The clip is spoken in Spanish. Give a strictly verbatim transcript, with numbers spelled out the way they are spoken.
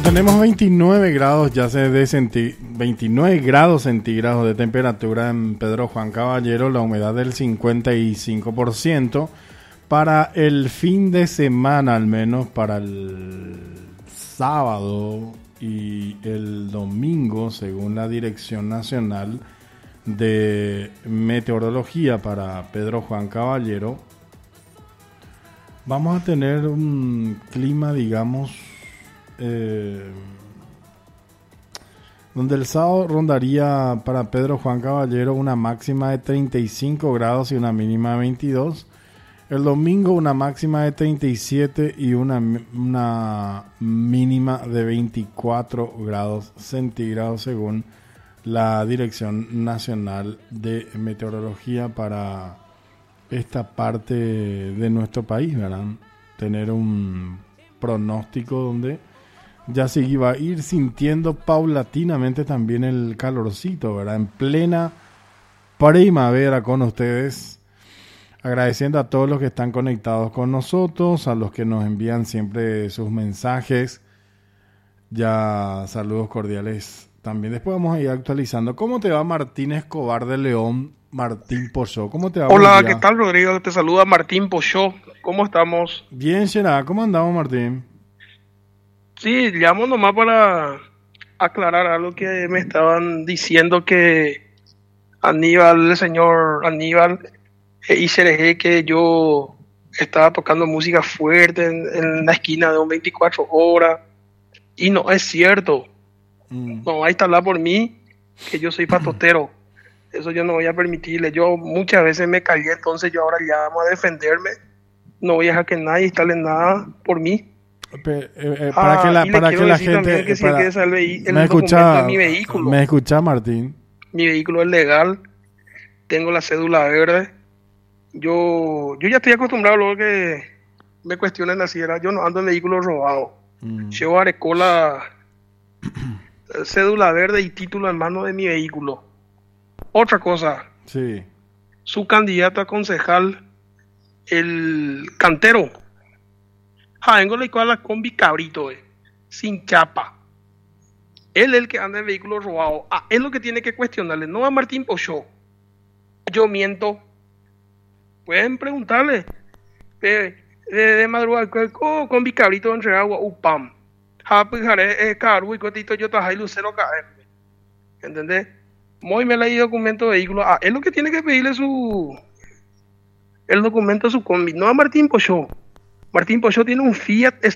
Tenemos veintinueve grados ya se de centi- veintinueve grados centígrados de temperatura en Pedro Juan Caballero, la humedad del cincuenta y cinco por ciento. Para el fin de semana, al menos para el sábado y el domingo, según la Dirección Nacional de Meteorología para Pedro Juan Caballero, vamos a tener un clima, digamos, eh, donde el sábado rondaría para Pedro Juan Caballero una máxima de treinta y cinco grados y una mínima de veintidós. El domingo una máxima de treinta y siete y una, una mínima de veinticuatro grados centígrados, según la Dirección Nacional de Meteorología para esta parte de nuestro país, ¿verdad? Tener un pronóstico donde ya se va a ir sintiendo paulatinamente también el calorcito, ¿verdad? En plena primavera con ustedes. Agradeciendo a todos los que están conectados con nosotros, a los que nos envían siempre sus mensajes. Ya saludos cordiales también. Después vamos a ir actualizando. ¿Cómo te va Martín Escobar de León? Martín Pochó. ¿Cómo te va? Hola, ¿qué tal, Rodrigo? Te saluda Martín Pochó. ¿Cómo estamos? Bien, Gerard. ¿Cómo andamos, Martín? Sí, llamo nomás para aclarar algo que me estaban diciendo que Aníbal, el señor Aníbal, y Cereje, que yo estaba tocando música fuerte en, en la esquina de un veinticuatro horas. Y no es cierto. Mm. No va a instalar por mí, que yo soy patotero. Eso yo no voy a permitirle. Yo muchas veces me caí, entonces yo ahora ya vamos a defenderme. No voy a dejar que nadie instale nada por mí. Pe, eh, eh, para ah, que la, para que la gente... Que si para, el vehi- el me, escucha, mi vehículo, me escucha, Martín. Mi vehículo es legal. Tengo la cédula verde. Yo yo ya estoy acostumbrado a lo que me cuestionen así. Era, yo no ando en vehículos robados. Mm. Llevo arecola, cédula verde y título en mano de mi vehículo. Otra cosa. Sí. Su candidato a concejal, el cantero. Jaengo le cual la combi cabrito, eh, sin chapa. Él es el que anda en vehículos robados. Ah, es lo que tiene que cuestionarle, no a Martín Pochó. Yo miento. Pueden preguntarle. De, de, de madrugada, ¿cómo con mi cabrito entre agua? Upam. Japujare, eh, caru y cotito, yo tajay lucero caer. ¿Entendés? Muy me leí documento de vehículo. Ah, es lo que tiene que pedirle su. El documento de su combi, no a Martín Pochó. Martín Pochó tiene un Fiat